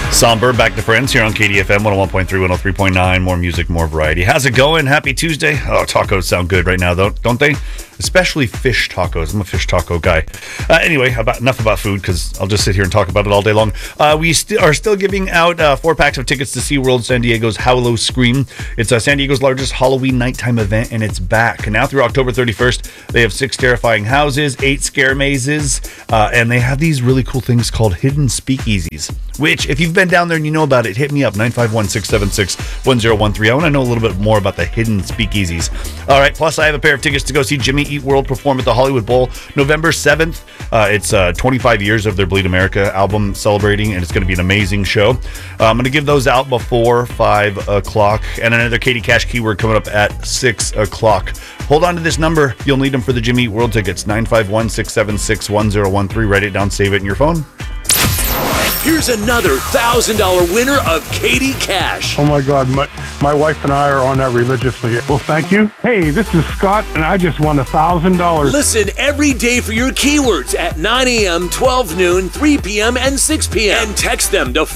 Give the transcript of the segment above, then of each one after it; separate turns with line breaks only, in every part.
Somber, back to Friends here on KDFM 101.3, 103.9. More music, more variety. How's it going? Happy Tuesday. Oh, tacos sound good right now, though, don't they? Especially fish tacos. I'm a fish taco guy. Anyway, enough about food, because I'll just sit here and talk about it all day long. We are still giving out 4 packs of tickets to SeaWorld San Diego's Hallow Scream. It's San Diego's largest Halloween nighttime event, and it's back. And now through October 31st, they have 6 terrifying houses, 8 scare mazes, and they have these really cool things called hidden speakeasies, which, if you've been down there and you know about it, hit me up, 951-676-1013. I want to know a little bit more about the hidden speakeasies. All right, plus I have a pair of tickets to go see Jimmy Eat World perform at the Hollywood Bowl November 7th. It's 25 years of their Bleed America album celebrating, and it's going to be an amazing show. I'm going to give those out before 5 o'clock, and another Katie Cash keyword coming up at 6 o'clock. Hold on to this number. You'll need them for the Jimmy Eat World tickets, 951-676-1013. Write it down, save it in your phone.
Here's another $1,000 winner of Katie Cash.
Oh my God, my wife and I are on that religiously. Well, thank you. Hey, this is Scott, and I just won $1,000.
Listen every day for your keywords at 9 a.m., 12 noon, 3 p.m., and 6 p.m. And text them to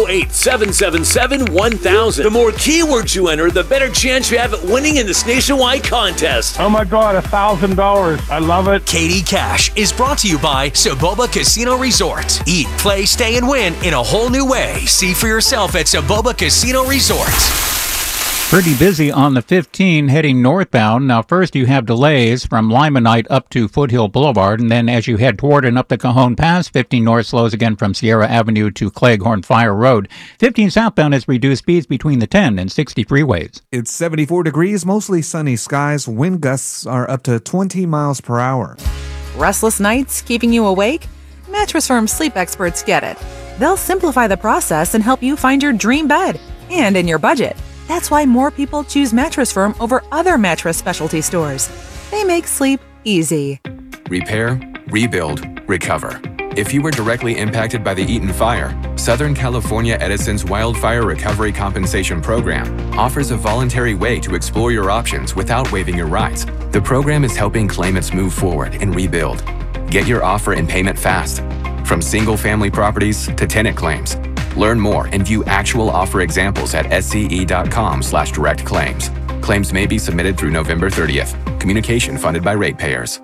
508-777-1000. The more keywords you enter, the better chance you have at winning in this nationwide contest.
Oh my God, $1,000. I love it.
Katie Cash is brought to you by Soboba Casino Resort. Eat, play, stay, and win in a whole new way. See for yourself at Soboba Casino Resort.
Pretty busy on the 15 heading northbound. Now, first you have delays from Limonite up to Foothill Boulevard, and then as you head toward and up the Cajon Pass, 15 north slows again from Sierra Avenue to Cleghorn Fire Road. 15 southbound has reduced speeds between the 10 and 60 freeways.
It's 74 degrees, mostly sunny skies. Wind gusts are up to 20 miles per hour.
Restless nights keeping you awake? Mattress Firm sleep experts get it. They'll simplify the process and help you find your dream bed, and in your budget. That's why more people choose Mattress Firm over other mattress specialty stores. They make sleep easy.
Repair, rebuild, recover. If you were directly impacted by the Eaton Fire, Southern California Edison's Wildfire Recovery Compensation Program offers a voluntary way to explore your options without waiving your rights. The program is helping claimants move forward and rebuild. Get your offer and payment fast. From single-family properties to tenant claims. Learn more and view actual offer examples at sce.com/direct claims. Claims may be submitted through November 30th. Communication funded by ratepayers.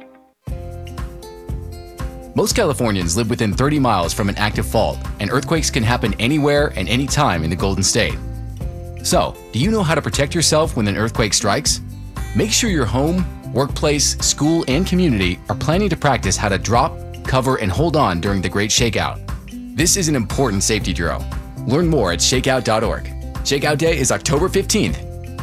Most Californians live within 30 miles from an active fault, and earthquakes can happen anywhere and anytime in the Golden State. So, do you know how to protect yourself when an earthquake strikes? Make sure your home, workplace, school, and community are planning to practice how to drop, cover, and hold on during the Great Shakeout. This is an important safety drill. Learn more at shakeout.org. Shakeout Day is October 15th.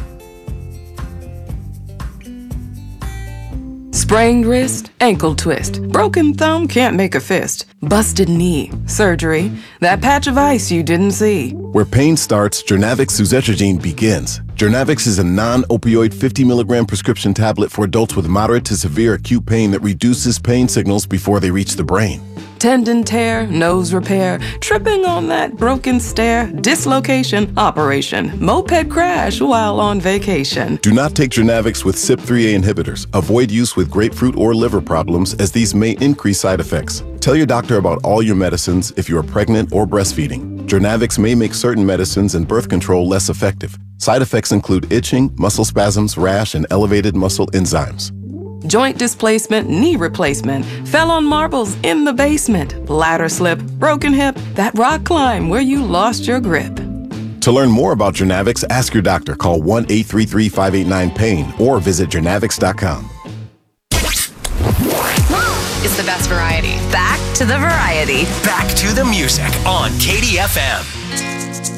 Sprained wrist, ankle twist, broken thumb, can't make a fist, busted knee, surgery, that patch of ice you didn't see.
Where pain starts, Jernavix suzetrigine begins. Jernavix is a non-opioid 50 milligram prescription tablet for adults with moderate to severe acute pain that reduces pain signals before they reach the brain.
Tendon tear, nose repair, tripping on that broken stair, dislocation, operation, moped crash while on vacation.
Do not take Jernavix with CYP3A inhibitors. Avoid use with grapefruit or liver problems, as these may increase side effects. Tell your doctor about all your medicines if you are pregnant or breastfeeding. Jernavix may make certain medicines and birth control less effective. Side effects include itching, muscle spasms, rash, and elevated muscle enzymes.
Joint displacement, knee replacement, fell on marbles in the basement, ladder slip, broken hip, that rock climb where you lost your grip.
To learn more about Jernavix, ask your doctor. Call 1-833-589-PAIN or visit jernavix.com.
Is the best variety. Back to the variety.
Back to the music on KDFM.